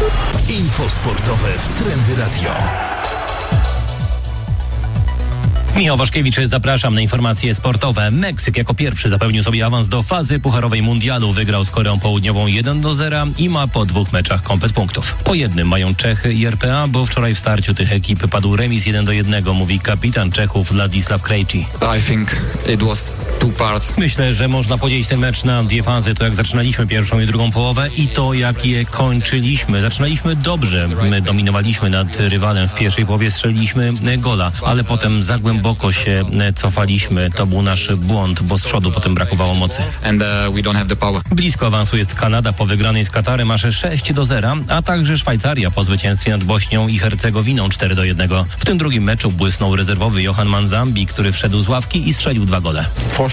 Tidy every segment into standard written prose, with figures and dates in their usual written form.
Info sportowe w Trendy Radio. Michał Waszkiewicz, zapraszam na informacje sportowe. Meksyk jako pierwszy zapewnił sobie awans do fazy pucharowej mundialu. Wygrał z Koreą Południową 1-0 i ma po 2 meczach komplet punktów. Po jednym mają Czechy i RPA, bo wczoraj w starciu tych ekip padł remis 1-1, mówi kapitan Czechów Władysław Krejci. I think it was two parts. Myślę, że można podzielić ten mecz na 2 fazy. To jak zaczynaliśmy pierwszą i drugą połowę i to jak je kończyliśmy. Zaczynaliśmy dobrze. My dominowaliśmy nad rywalem. W pierwszej połowie strzeliliśmy gola, ale potem za głęboko się cofaliśmy. To był nasz błąd, bo z przodu potem brakowało mocy. And we don't have the power. Blisko awansu jest Kanada po wygranej z Katarem aż 6-0, a także Szwajcaria po zwycięstwie nad Bośnią i Hercegowiną 4-1. W tym drugim meczu błysnął rezerwowy Johan Manzambi, który wszedł z ławki i strzelił 2 gole.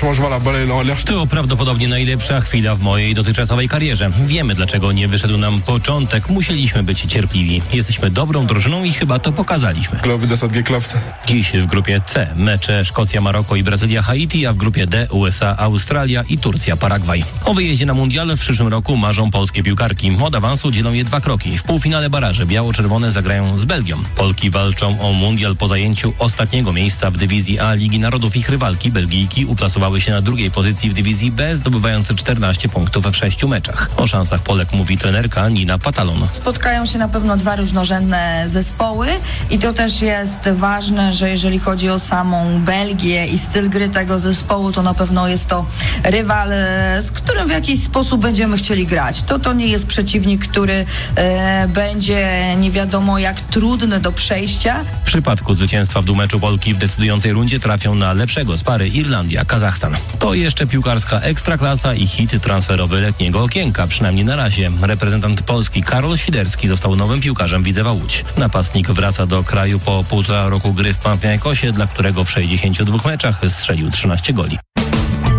To prawdopodobnie najlepsza chwila w mojej dotychczasowej karierze. Wiemy, dlaczego nie wyszedł nam początek. Musieliśmy być cierpliwi. Jesteśmy dobrą drużyną i chyba to pokazaliśmy. Dziś w grupie C mecze Szkocja, Maroko i Brazylia, Haiti, a w grupie D USA, Australia i Turcja, Paragwaj. O wyjeździe na mundial w przyszłym roku marzą polskie piłkarki. Od awansu dzielą je 2 kroki. W półfinale baraży biało-czerwone zagrają z Belgią. Polki walczą o mundial po zajęciu ostatniego miejsca w dywizji A Ligi Narodów. Ich rywalki, Belgijki, uplasowały się na 2. pozycji w dywizji B, zdobywając 14 punktów w 6 meczach. O szansach Polek mówi trenerka Nina Patalon. Spotkają się na pewno 2 różnorodne zespoły i to też jest ważne, że jeżeli chodzi o samą Belgię i styl gry tego zespołu, to na pewno jest to rywal, z którym w jakiś sposób będziemy chcieli grać. To nie jest przeciwnik, który będzie nie wiadomo jak trudny do przejścia. W przypadku zwycięstwa w dwumeczu Polki w decydującej rundzie trafią na lepszego z pary Irlandia, Kazachstan. To jeszcze piłkarska ekstraklasa i hit transferowy letniego okienka, przynajmniej na razie. Reprezentant Polski Karol Świderski został nowym piłkarzem Widzewa Łódź. Napastnik wraca do kraju po 1,5 roku gry w Panathinaikosie, dla którego w 62 meczach strzelił 13 goli.